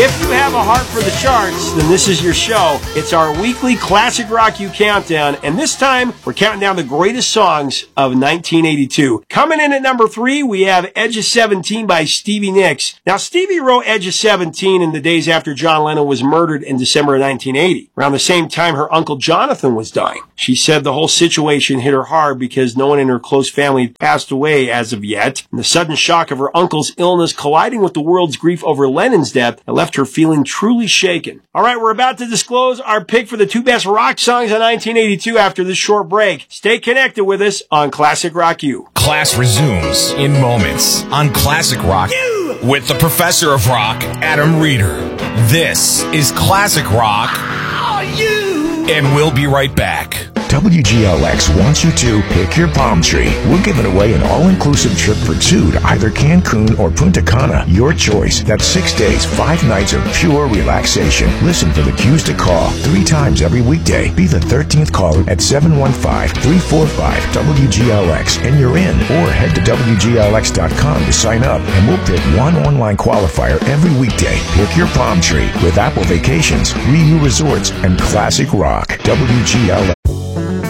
If you have a heart for the charts, then this is your show. It's our weekly Classic Rock U Countdown, and this time we're counting down the greatest songs of 1982. Coming in at number 3, we have Edge of 17 by Stevie Nicks. Now, Stevie wrote Edge of 17 in the days after John Lennon was murdered in December of 1980. Around the same time her uncle Jonathan was dying. She said the whole situation hit her hard because no one in her close family had passed away as of yet, and the sudden shock of her uncle's illness colliding with the world's grief over Lennon's death left her feeling truly shaken. All right, we're about to disclose our pick for the 2 best rock songs of 1982 after this short break. Stay connected with us on Classic Rock U. Class resumes in moments on Classic Rock U with the Professor of Rock, Adam Reeder. This is Classic Rock U, and we'll be right back. WGLX wants you to pick your palm tree. We're giving away an all-inclusive trip for 2 to either Cancun or Punta Cana. Your choice. That's 6 days, 5 nights of pure relaxation. Listen for the cues to call 3 times every weekday. Be the 13th caller at 715-345-WGLX and you're in. Or head to WGLX.com to sign up and we'll pick one online qualifier every weekday. Pick your palm tree with Apple Vacations, Ryu Resorts, and Classic Rock. WGLX.